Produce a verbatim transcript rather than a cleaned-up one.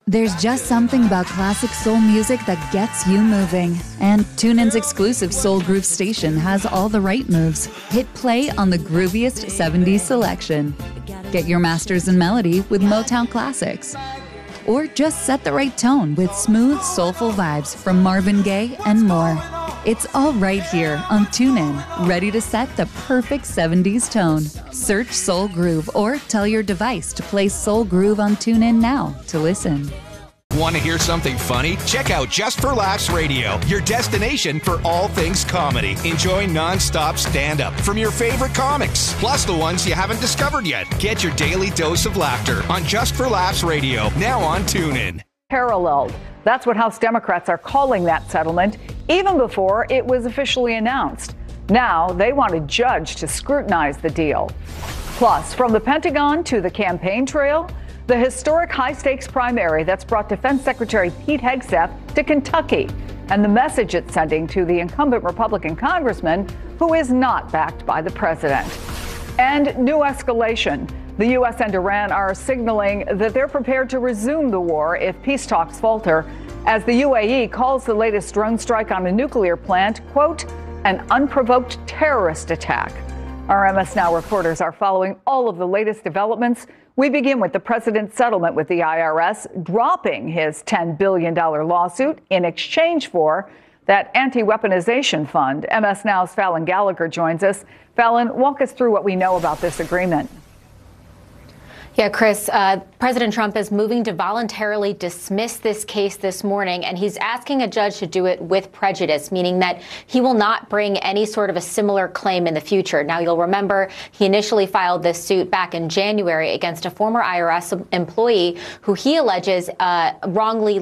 There's just something about classic soul music that gets you moving. And TuneIn's exclusive Soul Groove station has all the right moves. Hit play on the grooviest seventies selection. Get your masters in melody with Motown classics. Or just set the right tone with smooth, soulful vibes from Marvin Gaye and more. It's all right here on TuneIn, ready to set the perfect seventies tone. Search Soul Groove or tell your device to play Soul Groove on TuneIn now to listen. Want to hear something funny? Check out Just for Laughs Radio, your destination for all things comedy. Enjoy non-stop stand-up from your favorite comics, plus the ones you haven't discovered yet. Get your daily dose of laughter on Just for Laughs Radio, now on TuneIn. Paralleled. That's what House Democrats are calling that settlement, even before it was officially announced. Now they want a judge to scrutinize the deal. Plus, from the Pentagon to the campaign trail, the historic high-stakes primary that's brought Defense Secretary Pete Hegseth to Kentucky, and the message it's sending to the incumbent Republican congressman who is not backed by the president. And new escalation. The U S and Iran are signaling that they're prepared to resume the war if peace talks falter, as the U A E calls the latest drone strike on a nuclear plant, quote, an unprovoked terrorist attack. Our M S Now reporters are following all of the latest developments. We begin with the president's settlement with the I R S, dropping his ten billion dollars lawsuit in exchange for that anti-weaponization fund. M S Now's Fallon Gallagher joins us. Fallon, walk us through what we know about this agreement. Yeah, Chris, uh, President Trump is moving to voluntarily dismiss this case this morning, and he's asking a judge to do it with prejudice, meaning that he will not bring any sort of a similar claim in the future. Now, you'll remember he initially filed this suit back in January against a former I R S employee who he alleges uh, wrongly